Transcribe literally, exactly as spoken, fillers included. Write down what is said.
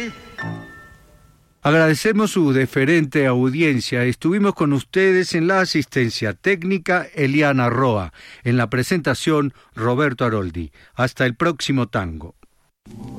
Agradecemos su deferente audiencia. Estuvimos con ustedes en la asistencia técnica Eliana Roa, en la presentación Roberto Aroldi. Hasta el próximo tango.